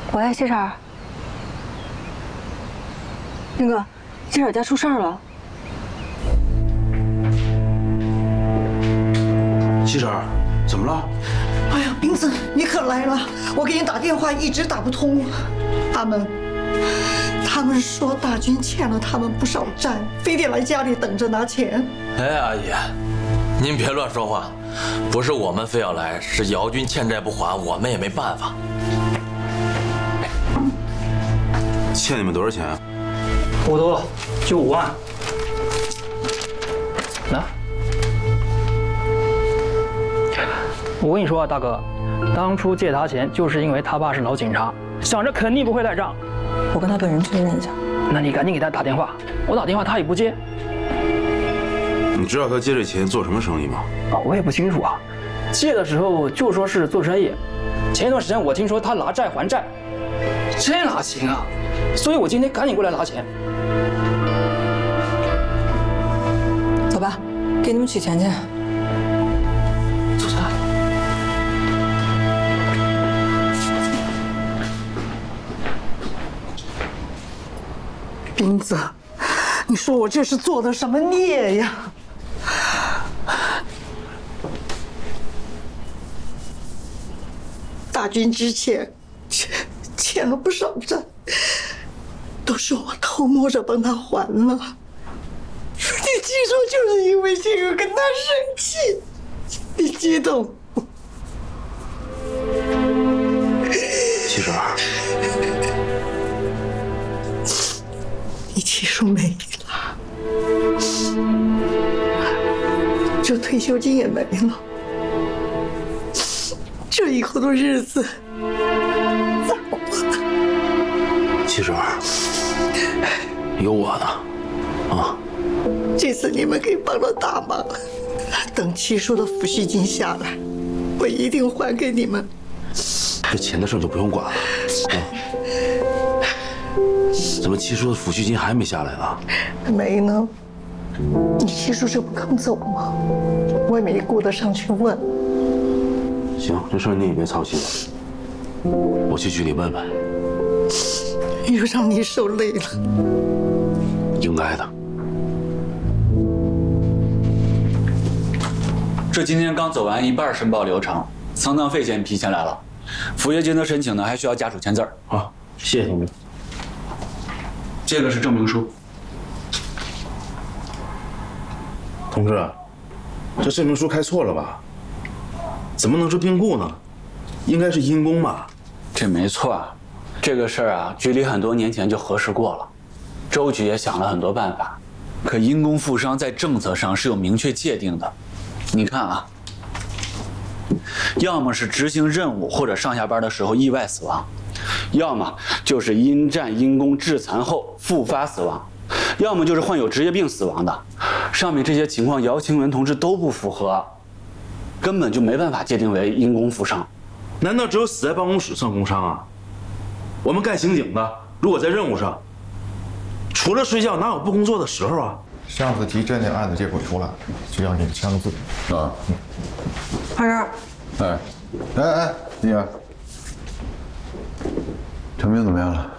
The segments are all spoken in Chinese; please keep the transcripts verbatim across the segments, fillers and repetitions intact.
喂，谢婶儿，那个谢婶儿家出事儿了。 谢婶儿，怎么了？ 哎呀，冰子，你可来了！我给你打电话一直打不通，他们，他们说大军欠了他们不少债，非得来家里等着拿钱。 哎，阿姨，您别乱说话，不是我们非要来，是姚军欠债不还，我们也没办法。 欠你们多少钱？ 不多，就五万。来，我跟你说啊，大哥，当初借他钱就是因为他爸是老警察，想着肯定不会赖账。 我跟他本人确认一下。 那你赶紧给他打电话，我打电话他也不接。 你知道他借这钱做什么生意吗？ 啊，我也不清楚啊。借的时候就说是做生意，前一段时间我听说他拿债还债，这哪行啊？所以我今天赶紧过来拿钱。 走吧，给你们取钱去。 走着。 冰子，你说我这是做的什么孽呀？大军之前欠欠了不少债，都是我偷摸着帮他还了。你记住，就是因为这个跟他生气，你激动。 七婶儿， 你七叔没了，这退休金也没了，这以后的日子咋过？ 七婶儿，有我呢，啊！ 这次你们给帮了大忙，等七叔的抚恤金下来，我一定还给你们。 这钱的事就不用管了，啊！怎么七叔的抚恤金还没下来呢？ 没呢。你七叔这不刚走吗？我也没顾得上去问。 行，这事儿你也别操心了，我去局里问问。 又让你受累了。 应该的。 这今天刚走完一半申报流程，丧葬费先批下来了，抚恤金的申请呢还需要家属签字儿。 好，谢谢同志。 这个是证明书。 同志，这证明书开错了吧？怎么能是病故呢？应该是因公吧？ 这没错，这个事儿啊，局里很多年前就核实过了，周局也想了很多办法，可因公负伤在政策上是有明确界定的。你看啊，要么是执行任务或者上下班的时候意外死亡，要么就是因战因公致残后复发死亡，要么就是患有职业病死亡的。上面这些情况，姚清文同志都不符合，根本就没办法界定为因公负伤。 难道只有死在办公室算工伤啊？我们干刑警的，如果在任务上，除了睡觉哪有不工作的时候啊？ 上次提侦的案子结果出来，就要你们签个字啊。嗯。 二婶， 哎，哎哎，你啊，陈明怎么样了？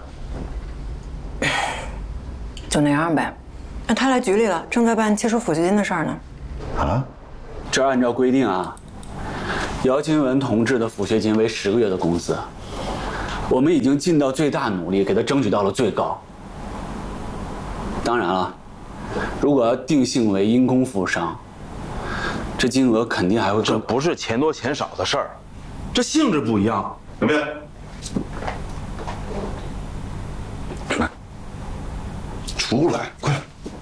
就那样呗。那他来局里了，正在办七叔抚恤金的事儿呢。 啊？ 这按照规定啊，姚清文同志的抚恤金为十个月的工资，我们已经尽到最大努力给他争取到了最高。当然了，如果要定性为因公负伤，这金额肯定还会更。 这不是钱多钱少的事儿，这性质不一样。小斌，来，出来，快！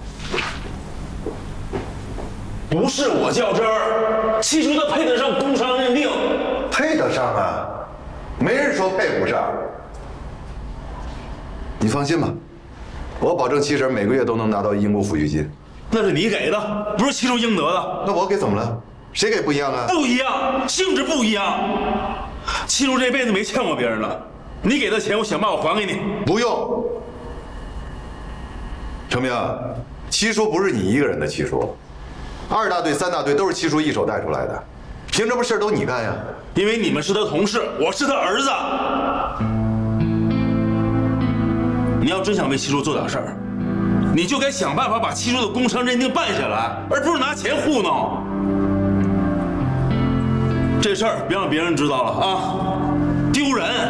不是我较真儿，七叔他配得上工伤认定。 配得上啊，没人说配不上。你放心吧，我保证七婶每个月都能拿到因公抚恤金。 那是你给的，不是七叔应得的。 那我给怎么了？谁给不一样啊？ 不一样，性质不一样。七叔这辈子没欠过别人了，你给的钱我想办法还给你。 不用。成明，七叔不是你一个人的七叔，二大队、三大队都是七叔一手带出来的，凭什么事儿都你干呀？ 因为你们是他同事，我是他儿子。 你要真想为七叔做点事儿，你就该想办法把七叔的工伤认定办下来，而不是拿钱糊弄。这事儿别让别人知道了啊，丢人！